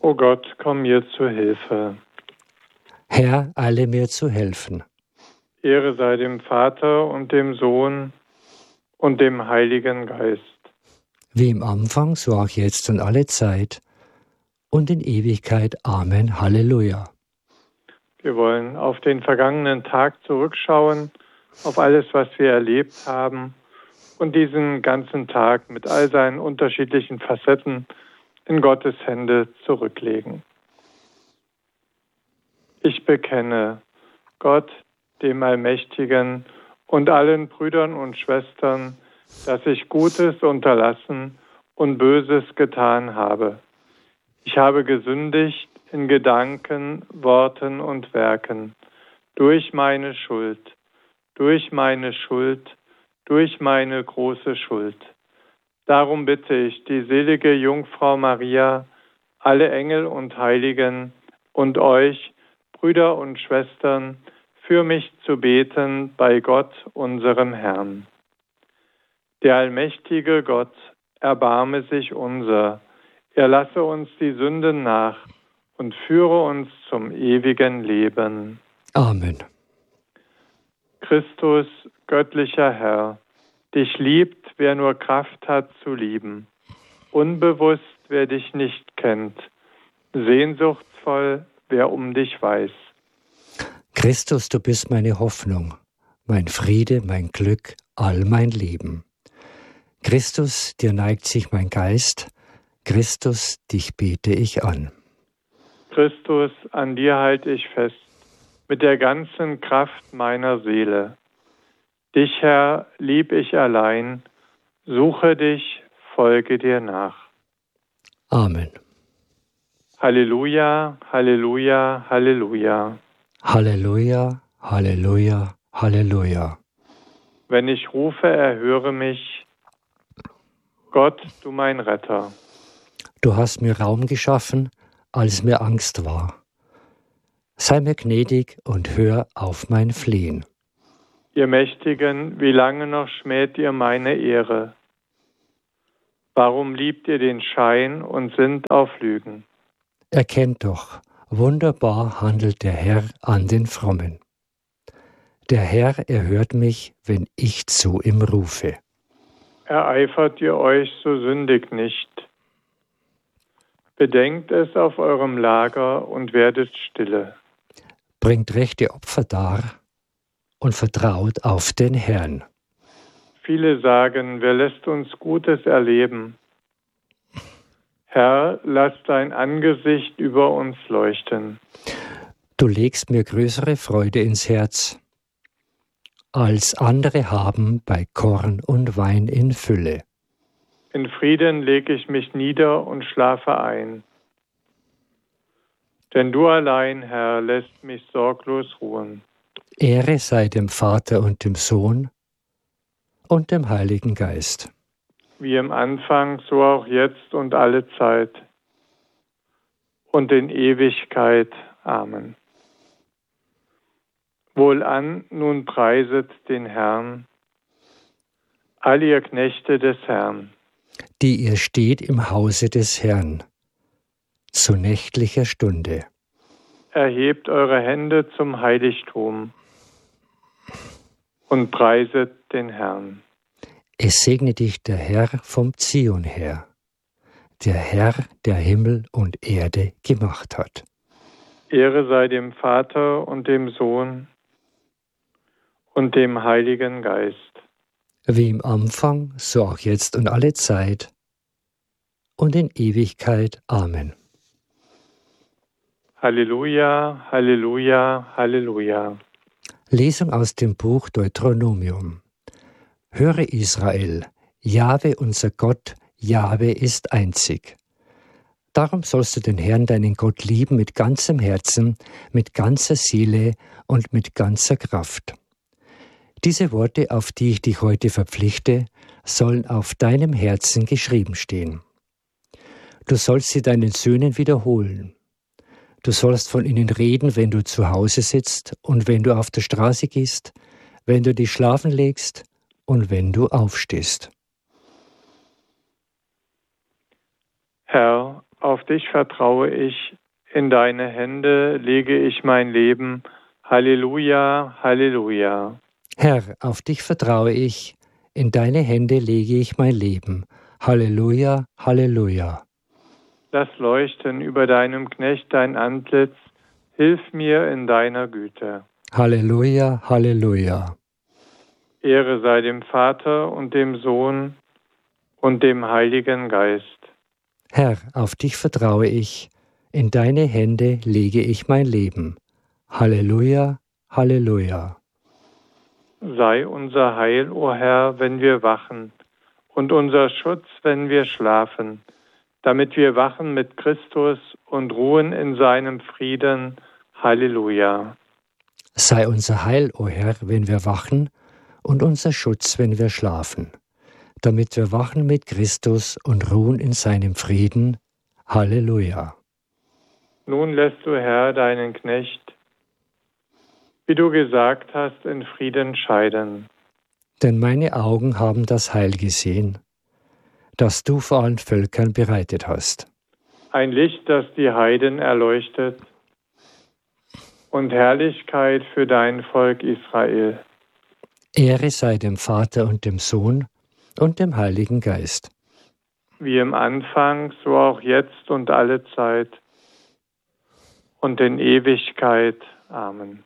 O Gott, komm mir zu Hilfe. Herr, eile mir zu helfen. Ehre sei dem Vater und dem Sohn und dem Heiligen Geist. Wie im Anfang, so auch jetzt und alle Zeit und in Ewigkeit. Amen. Halleluja. Wir wollen auf den vergangenen Tag zurückschauen, auf alles, was wir erlebt haben und diesen ganzen Tag mit all seinen unterschiedlichen Facetten in Gottes Hände zurücklegen. Ich bekenne Gott, dem Allmächtigen und allen Brüdern und Schwestern, dass ich Gutes unterlassen und Böses getan habe. Ich habe gesündigt in Gedanken, Worten und Werken, durch meine Schuld, durch meine große Schuld. Darum bitte ich die selige Jungfrau Maria, alle Engel und Heiligen und euch, Brüder und Schwestern, für mich zu beten bei Gott, unserem Herrn. Der allmächtige Gott, erbarme sich unser, er lasse uns die Sünden nach und führe uns zum ewigen Leben. Amen. Christus, göttlicher Herr, dich liebt, wer nur Kraft hat zu lieben. Unbewusst, wer dich nicht kennt. Sehnsuchtsvoll, wer um dich weiß. Christus, du bist meine Hoffnung, mein Friede, mein Glück, all mein Leben. Christus, dir neigt sich mein Geist. Christus, dich bete ich an. Christus, an dir halte ich fest, mit der ganzen Kraft meiner Seele. Dich, Herr, lieb ich allein, suche dich, folge dir nach. Amen. Halleluja, Halleluja, Halleluja. Halleluja, Halleluja, Halleluja. Wenn ich rufe, erhöre mich, Gott, du mein Retter. Du hast mir Raum geschaffen, als mir Angst war. Sei mir gnädig und hör auf mein Flehen. Ihr Mächtigen, wie lange noch schmäht ihr meine Ehre? Warum liebt ihr den Schein und sinnt auf Lügen? Erkennt doch, wunderbar handelt der Herr an den Frommen. Der Herr erhört mich, wenn ich zu ihm rufe. Ereifert ihr euch, so sündigt nicht. Bedenkt es auf eurem Lager und werdet stille. Bringt rechte Opfer dar und vertraut auf den Herrn. Viele sagen, wer lässt uns Gutes erleben? Herr, lass dein Angesicht über uns leuchten. Du legst mir größere Freude ins Herz, als andere haben bei Korn und Wein in Fülle. In Frieden leg ich mich nieder und schlafe ein. Denn du allein, Herr, lässt mich sorglos ruhen. Ehre sei dem Vater und dem Sohn und dem Heiligen Geist. Wie im Anfang, so auch jetzt und alle Zeit und in Ewigkeit. Amen. Wohlan, nun preiset den Herrn, all ihr Knechte des Herrn, die ihr steht im Hause des Herrn, zu nächtlicher Stunde. Erhebt eure Hände zum Heiligtum und preiset den Herrn. Es segne dich der Herr vom Zion her, der Herr, der Himmel und Erde gemacht hat. Ehre sei dem Vater und dem Sohn und dem Heiligen Geist. Wie im Anfang, so auch jetzt und alle Zeit und in Ewigkeit. Amen. Halleluja, Halleluja, Halleluja. Lesung aus dem Buch Deuteronomium. Höre Israel, Jahwe unser Gott, Jahwe ist einzig. Darum sollst du den Herrn, deinen Gott, lieben mit ganzem Herzen, mit ganzer Seele und mit ganzer Kraft. Diese Worte, auf die ich dich heute verpflichte, sollen auf deinem Herzen geschrieben stehen. Du sollst sie deinen Söhnen wiederholen. Du sollst von ihnen reden, wenn du zu Hause sitzt und wenn du auf der Straße gehst, wenn du dich schlafen legst und wenn du aufstehst. Herr, auf dich vertraue ich, in deine Hände lege ich mein Leben. Halleluja, Halleluja. Herr, auf dich vertraue ich, in deine Hände lege ich mein Leben. Halleluja, Halleluja. Lass leuchten über deinem Knecht dein Antlitz, hilf mir in deiner Güte. Halleluja, Halleluja. Ehre sei dem Vater und dem Sohn und dem Heiligen Geist. Herr, auf dich vertraue ich, in deine Hände lege ich mein Leben. Halleluja, Halleluja. Sei unser Heil, o Herr, wenn wir wachen, und unser Schutz, wenn wir schlafen, damit wir wachen mit Christus und ruhen in seinem Frieden. Halleluja. Sei unser Heil, o Herr, wenn wir wachen, und unser Schutz, wenn wir schlafen, damit wir wachen mit Christus und ruhen in seinem Frieden. Halleluja. Nun lässt du, Herr, deinen Knecht, wie du gesagt hast, in Frieden scheiden. Denn meine Augen haben das Heil gesehen, das du vor allen Völkern bereitet hast. Ein Licht, das die Heiden erleuchtet, und Herrlichkeit für dein Volk Israel. Ehre sei dem Vater und dem Sohn und dem Heiligen Geist. Wie im Anfang, so auch jetzt und alle Zeit und in Ewigkeit. Amen.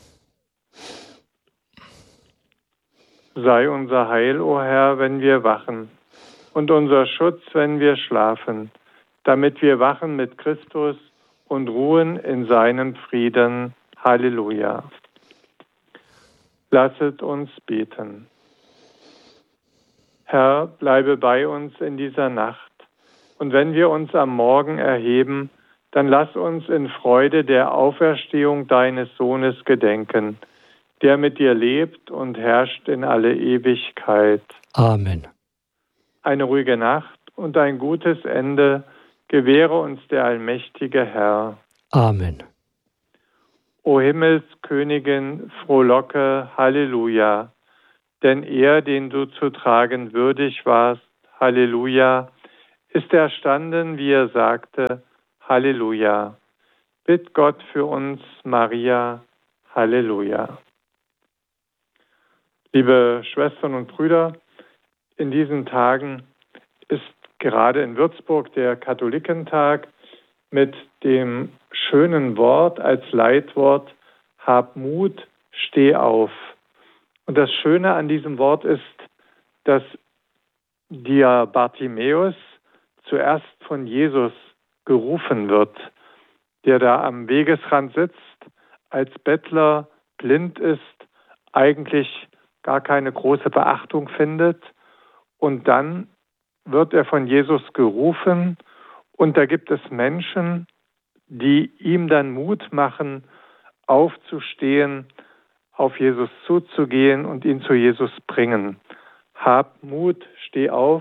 Sei unser Heil, o Herr, wenn wir wachen, und unser Schutz, wenn wir schlafen, damit wir wachen mit Christus und ruhen in seinem Frieden. Halleluja. Lasset uns beten. Herr, bleibe bei uns in dieser Nacht, und wenn wir uns am Morgen erheben, dann lass uns in Freude der Auferstehung deines Sohnes gedenken, der mit dir lebt und herrscht in alle Ewigkeit. Amen. Eine ruhige Nacht und ein gutes Ende gewähre uns der allmächtige Herr. Amen. O Himmelskönigin, frohlocke, Halleluja, denn er, den du zu tragen würdig warst, Halleluja, ist erstanden, wie er sagte, Halleluja. Bitt Gott für uns, Maria, Halleluja. Liebe Schwestern und Brüder, in diesen Tagen ist gerade in Würzburg der Katholikentag mit dem schönen Wort als Leitwort: Hab Mut, steh auf. Und das Schöne an diesem Wort ist, dass der Bartimäus zuerst von Jesus gerufen wird, der da am Wegesrand sitzt, als Bettler, blind ist, eigentlich gar keine große Beachtung findet. Und dann wird er von Jesus gerufen, und da gibt es Menschen, die ihm dann Mut machen, aufzustehen, auf Jesus zuzugehen und ihn zu Jesus bringen. Hab Mut, steh auf.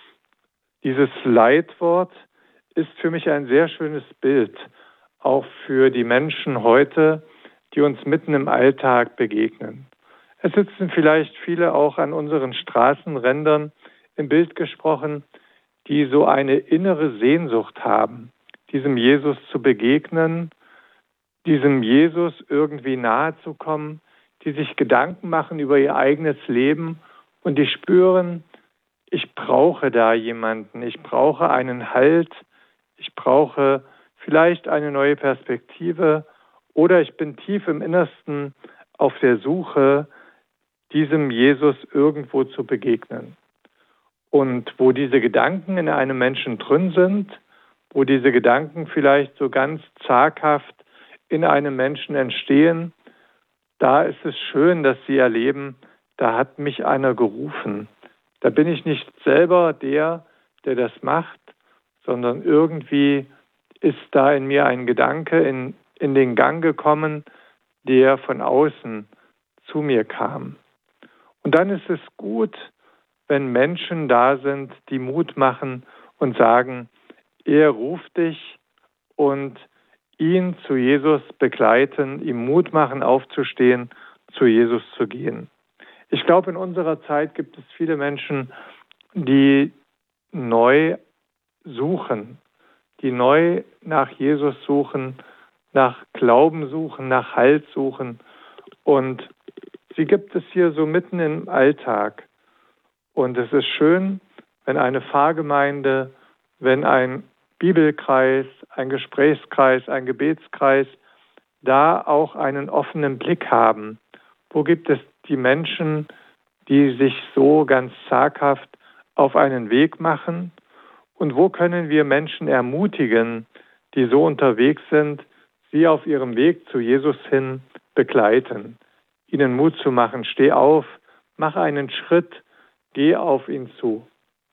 Dieses Leitwort ist für mich ein sehr schönes Bild, auch für die Menschen heute, die uns mitten im Alltag begegnen. Es sitzen vielleicht viele auch an unseren Straßenrändern, im Bild gesprochen, die so eine innere Sehnsucht haben, diesem Jesus zu begegnen, diesem Jesus irgendwie nahe zu kommen, die sich Gedanken machen über ihr eigenes Leben und die spüren, ich brauche da jemanden, ich brauche einen Halt, ich brauche vielleicht eine neue Perspektive oder ich bin tief im Innersten auf der Suche, diesem Jesus irgendwo zu begegnen. Und wo diese Gedanken in einem Menschen drin sind, wo diese Gedanken vielleicht so ganz zaghaft in einem Menschen entstehen, da ist es schön, dass sie erleben, da hat mich einer gerufen. Da bin ich nicht selber der das macht, sondern irgendwie ist da in mir ein Gedanke in den Gang gekommen, der von außen zu mir kam. Und dann ist es gut, wenn Menschen da sind, die Mut machen und sagen, er ruft dich, und ihn zu Jesus begleiten, ihm Mut machen, aufzustehen, zu Jesus zu gehen. Ich glaube, in unserer Zeit gibt es viele Menschen, die neu suchen, die neu nach Jesus suchen, nach Glauben suchen, nach Halt suchen. Und sie gibt es hier so mitten im Alltag. Und es ist schön, wenn eine Pfarrgemeinde, wenn ein Bibelkreis, ein Gesprächskreis, ein Gebetskreis da auch einen offenen Blick haben. Wo gibt es die Menschen, die sich so ganz zaghaft auf einen Weg machen? Und wo können wir Menschen ermutigen, die so unterwegs sind, sie auf ihrem Weg zu Jesus hin begleiten, ihnen Mut zu machen, steh auf, mach einen Schritt, geh auf ihn zu.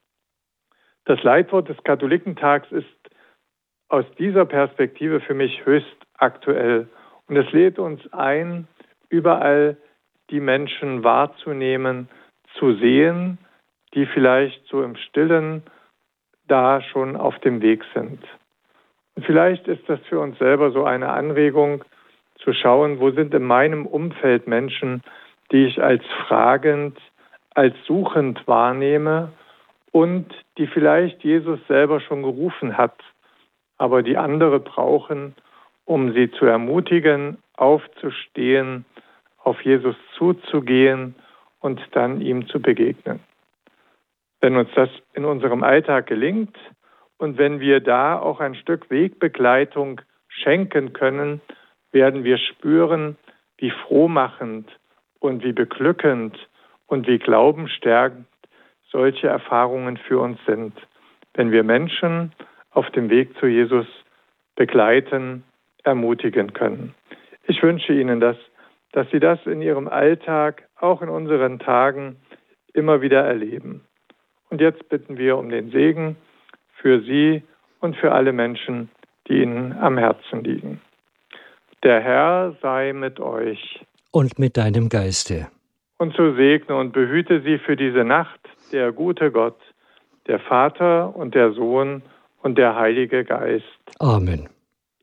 Das Leitwort des Katholikentags ist aus dieser Perspektive für mich höchst aktuell. Und es lädt uns ein, überall die Menschen wahrzunehmen, zu sehen, die vielleicht so im Stillen da schon auf dem Weg sind. Und vielleicht ist das für uns selber so eine Anregung, zu schauen, wo sind in meinem Umfeld Menschen, die ich als fragend, als suchend wahrnehme und die vielleicht Jesus selber schon gerufen hat, aber die andere brauchen, um sie zu ermutigen, aufzustehen, auf Jesus zuzugehen und dann ihm zu begegnen. Wenn uns das in unserem Alltag gelingt und wenn wir da auch ein Stück Wegbegleitung schenken können, werden wir spüren, wie frohmachend und wie beglückend und wie glaubenstärkend solche Erfahrungen für uns sind, wenn wir Menschen auf dem Weg zu Jesus begleiten, ermutigen können. Ich wünsche Ihnen, dass Sie das in Ihrem Alltag, auch in unseren Tagen, immer wieder erleben. Und jetzt bitten wir um den Segen für Sie und für alle Menschen, die Ihnen am Herzen liegen. Der Herr sei mit euch. Und mit deinem Geiste. Und so segne und behüte Sie für diese Nacht der gute Gott, der Vater und der Sohn und der Heilige Geist. Amen.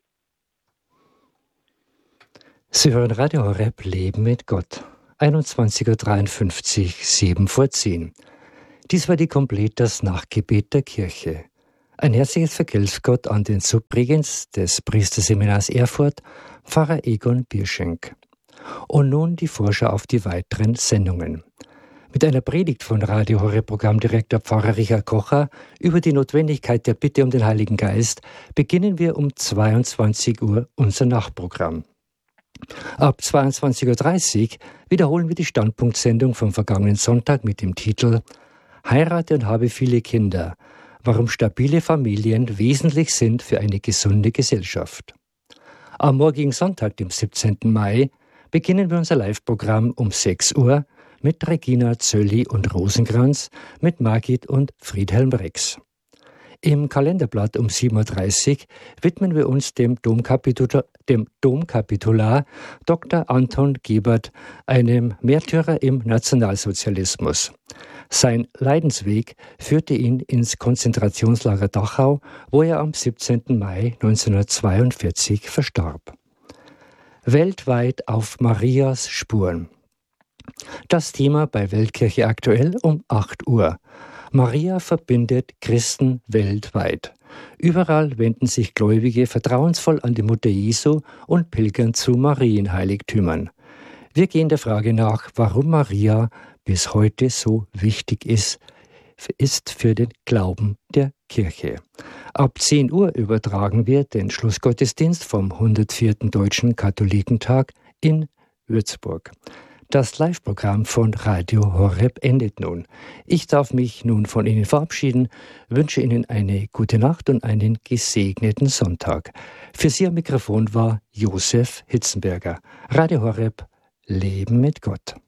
Sie hören Radio Horeb Leben mit Gott. 21.53 Uhr, 7:10. Dies war die Komplett das Nachtgebet der Kirche. Ein herzliches Vergelt's Gott an den Subregens des Priesterseminars Erfurt, Pfarrer Egon Bierschenk. Und nun die Vorschau auf die weiteren Sendungen. Mit einer Predigt von Radio Horeb Programmdirektor Pfarrer Richard Kocher über die Notwendigkeit der Bitte um den Heiligen Geist beginnen wir um 22 Uhr unser Nachtprogramm. Ab 22.30 Uhr wiederholen wir die Standpunktsendung vom vergangenen Sonntag mit dem Titel Heirate und habe viele Kinder, warum stabile Familien wesentlich sind für eine gesunde Gesellschaft. Am morgigen Sonntag, dem 17. Mai, beginnen wir unser Live-Programm um 6 Uhr mit Regina Zölli und Rosenkranz, mit Margit und Friedhelm Rex. Im Kalenderblatt um 7.30 Uhr widmen wir uns dem Domkapitular Dr. Anton Gebert, einem Märtyrer im Nationalsozialismus. Sein Leidensweg führte ihn ins Konzentrationslager Dachau, wo er am 17. Mai 1942 verstarb. Weltweit auf Marias Spuren. Das Thema bei Weltkirche aktuell um 8 Uhr. Maria verbindet Christen weltweit. Überall wenden sich Gläubige vertrauensvoll an die Mutter Jesu und pilgern zu Marienheiligtümern. Wir gehen der Frage nach, warum Maria bis heute so wichtig ist für den Glauben der Kirche. Ab 10 Uhr übertragen wir den Schlussgottesdienst vom 104. Deutschen Katholikentag in Würzburg. Das Live-Programm von Radio Horeb endet nun. Ich darf mich nun von Ihnen verabschieden, wünsche Ihnen eine gute Nacht und einen gesegneten Sonntag. Für Sie am Mikrofon war Josef Hitzenberger. Radio Horeb, Leben mit Gott.